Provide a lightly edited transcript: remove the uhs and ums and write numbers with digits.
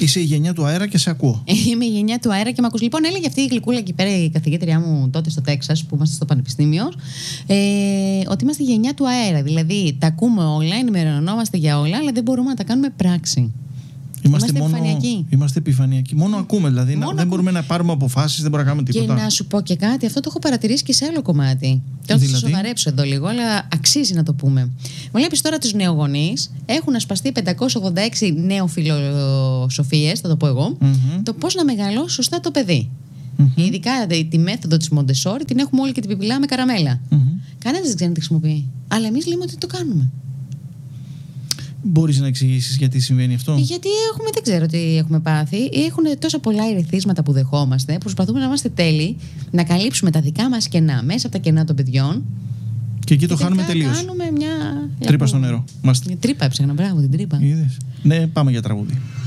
Είσαι η γενιά του αέρα και σε ακούω. Είμαι η γενιά του αέρα και με ακούς. Λοιπόν, έλεγε αυτή η γλυκούλα εκεί πέρα, η καθηγήτριά μου τότε στο Τέξας, που είμαστε στο πανεπιστήμιο, ότι είμαστε η γενιά του αέρα. Δηλαδή, τα ακούμε όλα, ενημερωνόμαστε για όλα, αλλά δεν μπορούμε να τα κάνουμε πράξη. Είμαστε επιφανειακοί. Είμαστε επιφανειακοί. Μόνο ακούμε, δηλαδή. Δεν μπορούμε να πάρουμε αποφάσεις, δεν μπορούμε να κάνουμε τίποτα. Και να σου πω και κάτι, αυτό το έχω παρατηρήσει και σε άλλο κομμάτι. Τώρα θα σοβαρέψω εδώ λίγο, αλλά αξίζει να το πούμε. Βλέπεις τώρα τους νεογονείς, έχουν ασπαστεί 586 νεοφιλοσοφίες, θα το πω εγώ, το πώς να μεγαλώσει σωστά το παιδί. Ειδικά τη μέθοδο της Μοντεσόρι την έχουμε όλοι και την πιπιλάμε καραμέλα. Κανένας δεν ξέρει να τη χρησιμοποιεί. Αλλά εμείς λέμε ότι το κάνουμε. Μπορείς να εξηγήσεις γιατί συμβαίνει αυτό? Γιατί δεν ξέρω τι έχουμε πάθει. Έχουν τόσα πολλά ερεθίσματα που δεχόμαστε. Προσπαθούμε να είμαστε τέλειοι, να καλύψουμε τα δικά μας κενά μέσα από τα κενά των παιδιών. Και εκεί το χάνουμε τελείως. Κάνουμε μια τρύπα στο νερό. Τρύπα έψαχνα, μπράβο, την τρύπα. Είδες. Ναι, πάμε για τραγούδι.